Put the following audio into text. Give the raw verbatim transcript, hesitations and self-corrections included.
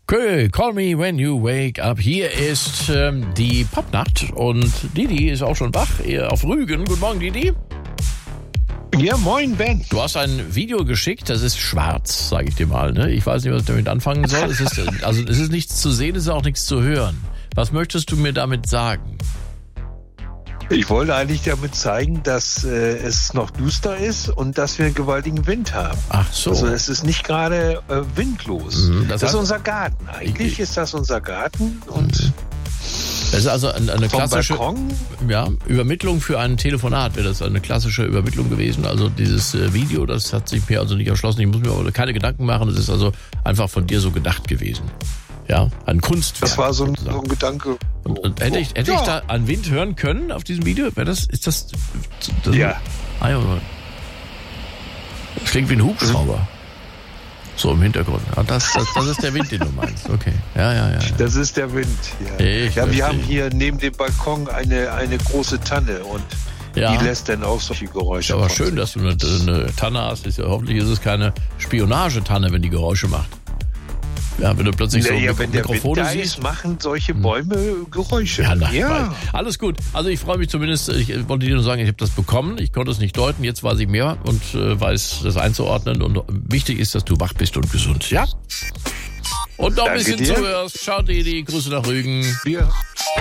Okay, call me when you wake up. Hier ist ähm, die Popnacht und Didi ist auch schon wach. Eher auf Rügen. Guten Morgen, Didi. Ja, moin, Ben. Du hast ein Video geschickt, das ist schwarz, sage ich dir mal. Ne? Ich weiß nicht, was ich damit anfangen soll. Es ist, also es ist nichts zu sehen, es ist auch nichts zu hören. Was möchtest du mir damit sagen? Ich wollte eigentlich damit zeigen, dass äh, es noch duster ist und dass wir einen gewaltigen Wind haben. Ach so. Also es ist nicht gerade äh, windlos. Mhm, das das ist heißt, unser Garten. Eigentlich ich, ist das unser Garten und mhm. Das ist also eine, eine vom klassische Balkon, ja, Übermittlung für ein Telefonat. Wäre das eine klassische Übermittlung gewesen? Also dieses äh, Video, das hat sich mir also nicht erschlossen. Ich muss mir aber keine Gedanken machen. Das ist also einfach von dir so gedacht gewesen. Ja, ein Kunstwerk. Das war so ein, sozusagen. so ein Gedanke. Und, und hätte ich, hätte ja. ich da an Wind hören können auf diesem Video? Wäre das, ist das, das Ja. Ah, ja. Das klingt wie ein Hubschrauber. So im Hintergrund. Ja, das, das, das ist der Wind, den du meinst. Okay. Ja, ja, ja. ja. Das ist der Wind. Ja, Ich ja wir verstehe. haben hier neben dem Balkon eine, eine große Tanne und Ja. die lässt dann auch solche Geräusche. Ist aber von schön, sich. dass du eine, eine Tanne hast. Ist ja, hoffentlich ist es keine Spionagetanne, wenn die Geräusche macht. Ja, wenn du plötzlich so ja, ja, Mikro- wenn der Wind Mikrofone da siehst. ist, machen solche Bäume Geräusche. Ja, nein, ja. nein. Alles gut. Also ich freue mich zumindest, ich wollte dir nur sagen, ich habe das bekommen. Ich konnte es nicht deuten, jetzt weiß ich mehr und äh, weiß das einzuordnen. Und wichtig ist, dass du wach bist und gesund. Ja? Und noch ein Danke bisschen dir. zuhörst. Ciao, Didi. Grüße nach Rügen. Ja.